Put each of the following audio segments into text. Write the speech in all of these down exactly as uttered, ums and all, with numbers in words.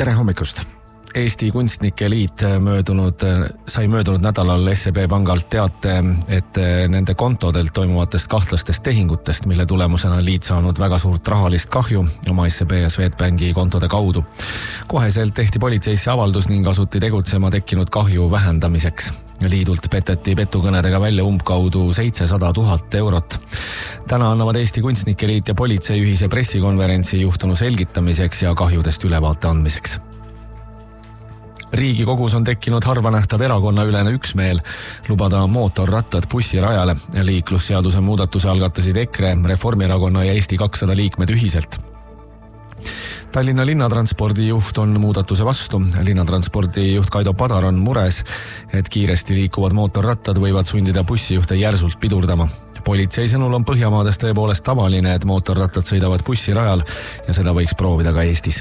Tere hommikust! Eesti Kunstnike Liit möödunud, sai möödunud nädalal S E B pangalt teate, et nende kontodelt toimuvatest kahtlastest tehingutest, mille tulemusena liit saanud väga suurt rahalist kahju oma S E B ja Swedbanki kontode kaudu. Koheselt tehti politseisse avaldus ning asuti tegutsema tekkinud kahju vähendamiseks. Liidult peteti petukõnedega välja umbkaudu seitsesada tuhat eurot. Täna annavad Eesti Kunstnike Liit ja politsei ühise pressikonverentsi juhtunu selgitamiseks ja kahjudest ülevaate andmiseks. Riigikogus on tekkinud harvanähtav erakonnaülene üksmeel lubada mootorrattad bussirajale. Liiklusseaduse muudatuse algatasid EKRE, Reformierakonna ja Eesti kakssada liikmed ühiselt. Tallinna linnatranspordi juht on muudatuse vastu. Linnatranspordi juht Kaido Padar on mures, et kiiresti liikuvad mootorrattad võivad sundida bussijuhte järsult pidurdama. Politsei sõnul on Põhjamaades tõepoolest tavaline, et mootorrattad sõidavad bussirajal ja seda võiks proovida ka Eestis.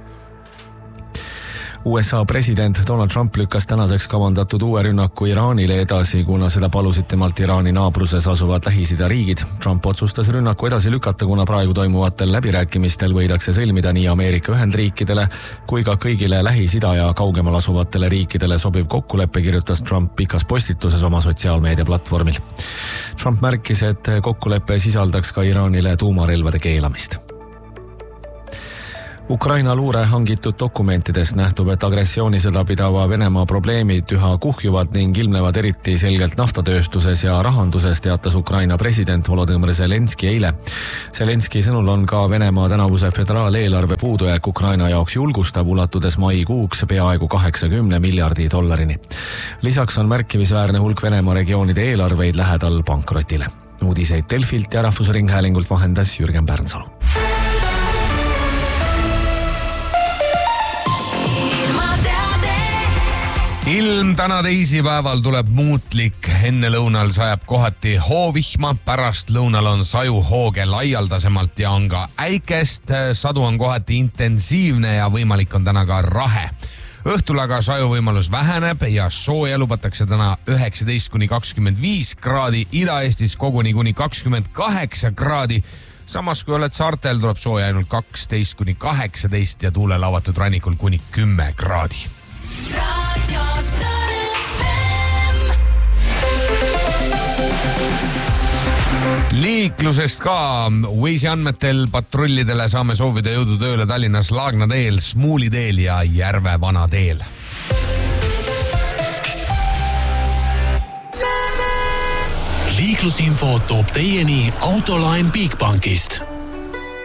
U S A president Donald Trump lükkas tänaseks kavandatud uue rünnaku Iraanile edasi, kuna seda palusid temalt Iraani naabruses asuvad Lähis-Ida riigid. Trump otsustas rünnaku edasi lükata, kuna praegu toimuvatel läbirääkimistel võidakse sõlmida nii Ameerika Ühendriikidele kui ka kõigile Lähis-Ida ja kaugemal asuvatele riikidele sobiv kokkulepe, kirjutas Trump pikas postituses oma sotsiaalmeedia platvormil. Trump märkis, et kokkulepe sisaldaks ka Iraanile tuumarelvade keelamist. Ukraina luure hangitud dokumentidest nähtub, et agressioonisõda pidava Venemaa probleemid üha kuhjuvad ning ilmnevad eriti selgelt naftatööstuses ja rahanduses, teatas Ukraina president Volodõmõr Zelenski eile. Zelenski sõnul on ka Venemaa tänavuse föderaaleelarve puudujääk Ukraina jaoks julgustav, ulatudes maikuuks peaaegu kaheksakümne miljardi dollarini. Lisaks on märkimisväärne hulk Venemaa regioonide eelarveid lähedal pankrotile. Uudiseid Delfilt ja Rahvusringhäälingult vahendas Jürgen Pärnsalu. Ilm täna teisipäeval tuleb muutlik, enne lõunal sajab kohati hoovihma, pärast lõunal on saju hooge laialdasemalt ja on ka äikest, sadu on kohati intensiivne ja võimalik on täna ka rahe. Õhtul aga saju võimalus väheneb ja sooja lubatakse täna üheksateist kuni kakskümmend viis kraadi, Ida-Eestis koguni kuni kakskümmend kaheksa kraadi. Samas kui oled saartel, tuleb sooja ainult kaksteist kuni kaheksateist ja tuulel avatud rannikul kuni kümme kraadi. Liiklusest ka. Waze'i andmetel patrullidele saame soovida jõudu tööle Tallinnas Laagna teel, Smuuli teel ja Järve vana teel. Liiklusinfo toob teieni Autoline Bigbankist.